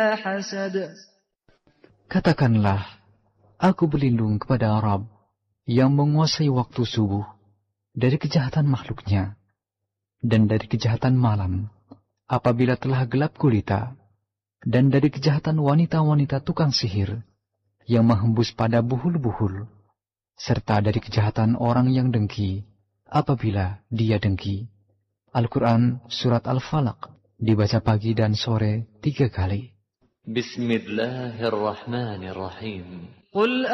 حسد. Katakanlah, aku berlindung kepada Rabb yang menguasai waktu subuh dari kejahatan makhluknya dan dari kejahatan malam apabila telah gelap gulita, dan dari kejahatan wanita-wanita tukang sihir yang menghembus pada buhul-buhul, serta dari kejahatan orang yang dengki apabila dia dengki. Al-Quran Surat Al-Falaq dibaca pagi dan sore 3 kali. Bismillahirrahmanirrahim. Qul